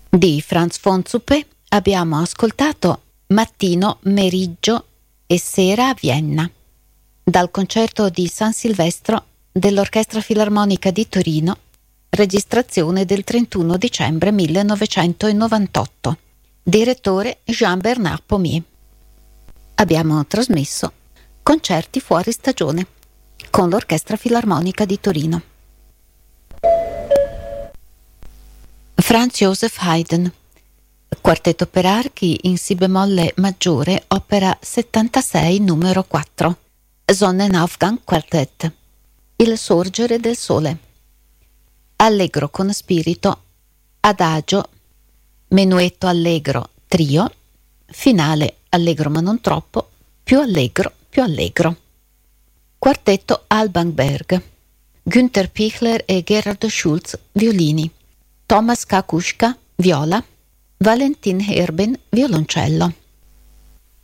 Di Franz von Suppé abbiamo ascoltato Mattino, Meriggio e Sera a Vienna, dal concerto di San Silvestro dell'Orchestra Filarmonica di Torino, registrazione del 31 dicembre 1998. Direttore Jean-Bernard Pommier. Abbiamo trasmesso Concerti fuori stagione con l'Orchestra Filarmonica di Torino. Franz Joseph Haydn, quartetto per archi in si bemolle maggiore, opera 76 numero 4, Sonnenaufgang Quartett, Il sorgere del sole. Allegro con spirito, adagio, menuetto allegro, trio, finale allegro ma non troppo, più allegro, più allegro. Quartetto Alban Berg, Günther Pichler e Gerhard Schulz, violini, Thomas Kakushka, viola, Valentin Herbin, violoncello.